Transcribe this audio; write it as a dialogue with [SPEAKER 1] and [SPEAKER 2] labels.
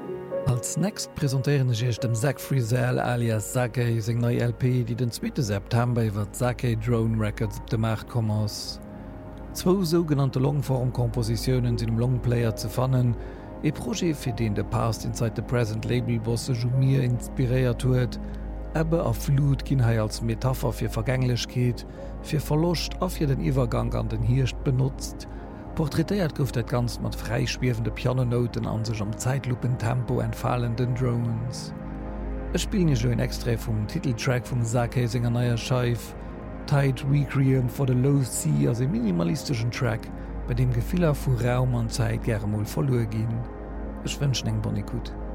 [SPEAKER 1] Als nächst präsentieren ich dem Zach Frizzell alias Sake seg neue LP, die den 2. September iwwer Sake Drone Records op de Markt kommmers. 2 sogenannte Longformkompositionen sind im Longplayer zu fannen, e Projekt fir den de Past inside the Present Labelbosse Jumir inspiriert huet, Ebbe a Flut ginn hai als Metapher fir Vergänglechkeet, fir Verlust a fir den Iwergang an den Hirscht benutzt, porträtiert gouft et ganz mat freispiewende Pianonoten an sech am Zeitlupentempo entfallenden Drones. Es spielen jo en Extra vum Titeltrack vum Sake senger neier Scheif, Tide Requiem for the Low Sea as e minimalistischen Track, bei dem Gefiller vu Raum an Zeit germol verloren ginn. Ech wënschen eng Bonikut.